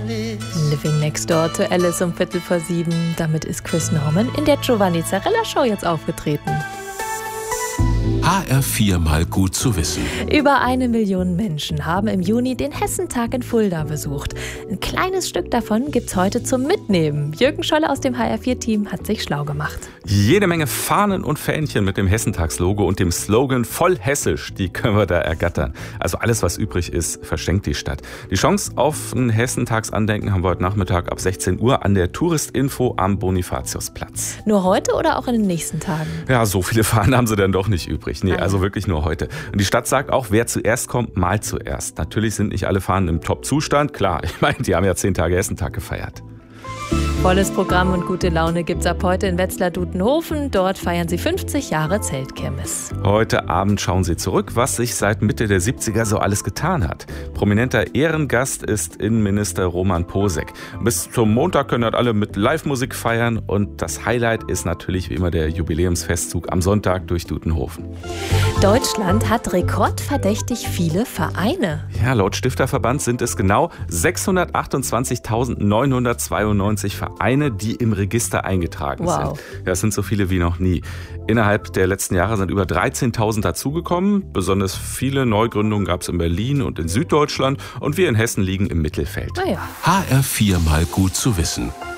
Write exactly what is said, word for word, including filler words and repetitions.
Living Next Door to Alice um Viertel vor sieben. Damit ist Chris Norman in der Giovanni Zarella Show jetzt aufgetreten. H R vier mal gut zu wissen. Über eine Million Menschen haben im Juni den Hessentag in Fulda besucht. Ein kleines Stück davon gibt's heute zum Mitnehmen. Jürgen Scholle aus dem H R vier Team hat sich schlau gemacht. Jede Menge Fahnen und Fähnchen mit dem Hessentagslogo und dem Slogan voll hessisch, die können wir da ergattern. Also alles, was übrig ist, verschenkt die Stadt. Die Chance auf ein Hessentagsandenken haben wir heute Nachmittag ab sechzehn Uhr an der Touristinfo am Bonifatiusplatz. Nur heute oder auch in den nächsten Tagen? Ja, so viele Fahnen haben sie dann doch nicht übrig. Nee, also wirklich nur heute. Und die Stadt sagt auch, wer zuerst kommt, malt zuerst. Natürlich sind nicht alle Fahnen im Top-Zustand. Klar, ich meine, die haben ja zehn Tage Hessentag gefeiert. Volles Programm und gute Laune gibt's ab heute in Wetzlar-Dudenhofen. Dort feiern sie fünfzig Jahre Zeltkirmes. Heute Abend schauen sie zurück, was sich seit Mitte der siebziger so alles getan hat. Prominenter Ehrengast ist Innenminister Roman Posek. Bis zum Montag können halt alle mit Live-Musik feiern. Und das Highlight ist natürlich wie immer der Jubiläumsfestzug am Sonntag durch Dudenhofen. Deutschland hat rekordverdächtig viele Vereine. Ja, laut Stifterverband sind es genau sechshundertachtundzwanzigtausendneunhundertzweiundneunzig Vereine, die im Register eingetragen wow. sind. Ja, das sind so viele wie noch nie. Innerhalb der letzten Jahre sind über dreizehntausend dazugekommen. Besonders viele Neugründungen gab es in Berlin und in Süddeutschland. Und wir in Hessen liegen im Mittelfeld. Na ja. H R vier mal gut zu wissen.